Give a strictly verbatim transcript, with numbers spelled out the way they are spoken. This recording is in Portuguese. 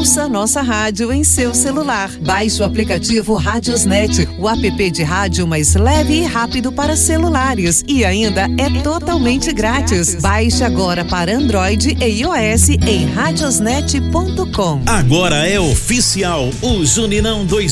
ouça nossa rádio em seu celular. Baixe o aplicativo Radiosnet, o app de rádio mais leve e rápido para celulares. E ainda é totalmente grátis. Baixe agora para Android e iOS em radiosnet ponto com. Agora é oficial, o Juninão dois